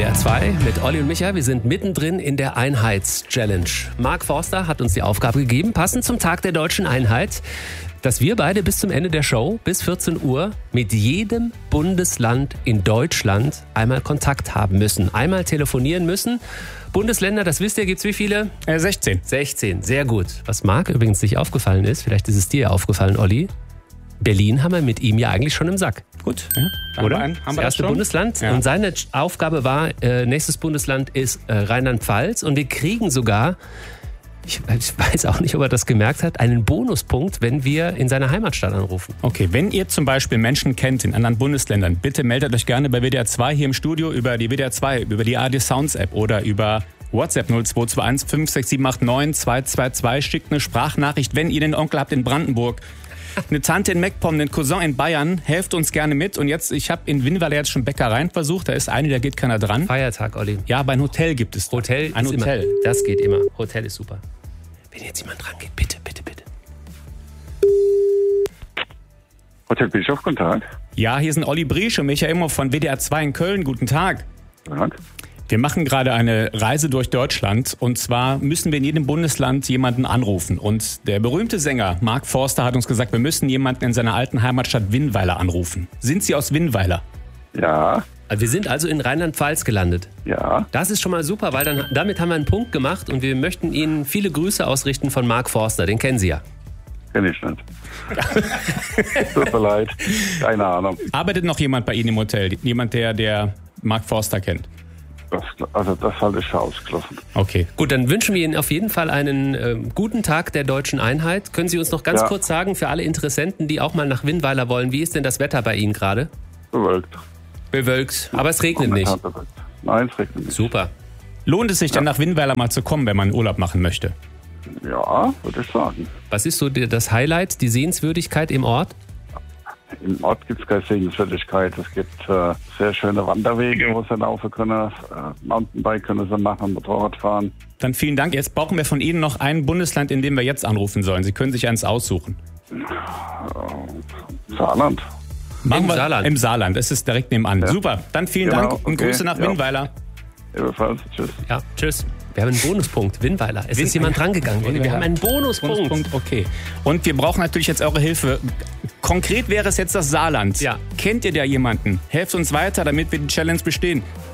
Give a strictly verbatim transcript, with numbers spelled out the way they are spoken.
W D R zwei mit Olli und Micha. Wir sind mittendrin in der Einheits-Challenge. Mark Forster hat uns die Aufgabe gegeben, passend zum Tag der deutschen Einheit, dass wir beide bis zum Ende der Show, bis vierzehn Uhr, mit jedem Bundesland in Deutschland einmal Kontakt haben müssen. Einmal telefonieren müssen. Bundesländer, das wisst ihr, gibt es wie viele? Äh, sechzehn. sechzehn, sehr gut. Was Marc übrigens nicht aufgefallen ist, vielleicht ist es dir aufgefallen, Olli, Berlin haben wir mit ihm ja eigentlich schon im Sack. Gut, ja, oder? Haben wir, haben das erste das Bundesland. Ja. Und seine Aufgabe war, äh, nächstes Bundesland ist äh, Rheinland-Pfalz. Und wir kriegen sogar, ich, ich weiß auch nicht, ob er das gemerkt hat, einen Bonuspunkt, wenn wir in seiner Heimatstadt anrufen. Okay, wenn ihr zum Beispiel Menschen kennt in anderen Bundesländern, bitte meldet euch gerne bei W D R zwei hier im Studio über die W D R zwei, über die A R D Sounds App oder über WhatsApp null zwei zwei eins fünf sechs sieben acht neun zwei zwei zwei. Schickt eine Sprachnachricht, wenn ihr den Onkel habt in Brandenburg, eine Tante in Meckpomm, einen Cousin in Bayern, helft uns gerne mit. Und jetzt, ich habe in Winnweiler jetzt schon Bäckereien versucht, da ist eine, da geht keiner dran. Feiertag, Olli. Ja, aber ein Hotel gibt es. Hotel ein ist Hotel. Immer, das geht immer. Hotel ist super. Wenn jetzt jemand dran geht, bitte, bitte, bitte. Hotel Bischof, guten Tag. Ja, hier sind Olli Briesch und Michael Imhoff von W D R zwei in Köln. Guten Tag. Guten Tag. Wir machen gerade eine Reise durch Deutschland und zwar müssen wir in jedem Bundesland jemanden anrufen. Und der berühmte Sänger Mark Forster hat uns gesagt, wir müssen jemanden in seiner alten Heimatstadt Winnweiler anrufen. Sind Sie aus Winnweiler? Ja. Wir sind also in Rheinland-Pfalz gelandet. Ja. Das ist schon mal super, weil dann, damit haben wir einen Punkt gemacht und wir möchten Ihnen viele Grüße ausrichten von Mark Forster. Den kennen Sie ja. Kenn ich nicht. Tut mir leid. Keine Ahnung. Arbeitet noch jemand bei Ihnen im Hotel? Jemand, der, der Mark Forster kennt? Das, also das halte ich für ausgeschlossen. Okay. Gut, dann wünschen wir Ihnen auf jeden Fall einen äh, guten Tag der deutschen Einheit. Können Sie uns noch ganz ja. kurz sagen, für alle Interessenten, die auch mal nach Winnweiler wollen, wie ist denn das Wetter bei Ihnen gerade? Bewölkt. Bewölkt, aber es regnet nicht. Bewölkt. Nein, es regnet nicht. Super. Lohnt es sich dann nach Winnweiler mal zu kommen, wenn man Urlaub machen möchte? Ja, würde ich sagen. Was ist so das Highlight, die Sehenswürdigkeit im Ort? Im Ort gibt es keine Sehenswürdigkeit. Es gibt äh, sehr schöne Wanderwege, wo Sie laufen können. Äh, Mountainbike können Sie machen, Motorrad fahren. Dann vielen Dank. Jetzt brauchen wir von Ihnen noch ein Bundesland, in dem wir jetzt anrufen sollen. Sie können sich eins aussuchen. Äh, Saarland. Machen Im wir Saarland. Im Saarland. Das ist direkt nebenan. Ja. Super. Dann vielen Genau, Dank und okay. Grüße nach Ja. Winnweiler. Ebenfalls. Tschüss. Ja, tschüss. Wir haben einen Bonuspunkt, Winnweiler. Es Win- ist jemand drangegangen. Wir haben einen Bonuspunkt. Bonuspunkt, okay. Und wir brauchen natürlich jetzt eure Hilfe. Konkret wäre es jetzt das Saarland. Ja. Kennt ihr da jemanden? Helft uns weiter, damit wir die Challenge bestehen.